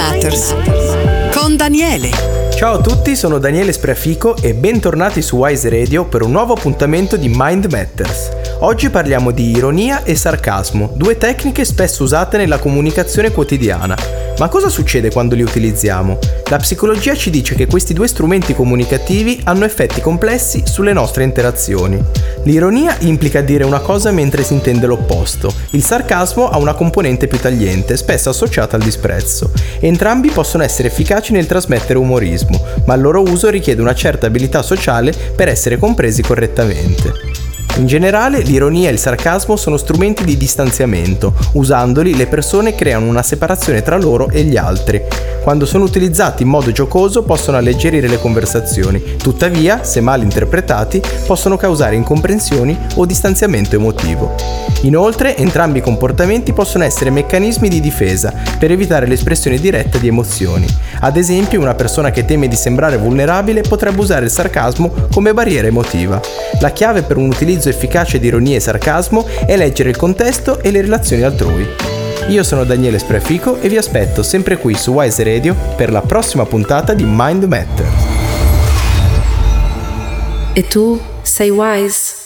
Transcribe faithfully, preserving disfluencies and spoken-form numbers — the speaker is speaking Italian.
Matters con Daniele. Ciao a tutti, sono Daniele Spreafico e bentornati su Wise Radio per un nuovo appuntamento di Mind Matters. Oggi parliamo di ironia e sarcasmo, due tecniche spesso usate nella comunicazione quotidiana. Ma cosa succede quando li utilizziamo? La psicologia ci dice che questi due strumenti comunicativi hanno effetti complessi sulle nostre interazioni. L'ironia implica dire una cosa mentre si intende l'opposto. Il sarcasmo ha una componente più tagliente, spesso associata al disprezzo. Entrambi possono essere efficaci nel trasmettere umorismo, ma il loro uso richiede una certa abilità sociale per essere compresi correttamente. In generale, l'ironia e il sarcasmo sono strumenti di distanziamento. Usandoli, le persone creano una separazione tra loro e gli altri. Quando sono utilizzati in modo giocoso, possono alleggerire le conversazioni. Tuttavia, se mal interpretati, possono causare incomprensioni o distanziamento emotivo. Inoltre, entrambi i comportamenti possono essere meccanismi di difesa per evitare l'espressione diretta di emozioni. Ad esempio, una persona che teme di sembrare vulnerabile potrebbe usare il sarcasmo come barriera emotiva. La chiave per un utilizzo efficace di ironia e sarcasmo è leggere il contesto e le relazioni altrui. Io sono Daniele Spreafico e vi aspetto sempre qui su Wise Radio per la prossima puntata di Mind Matters. E tu sei wise?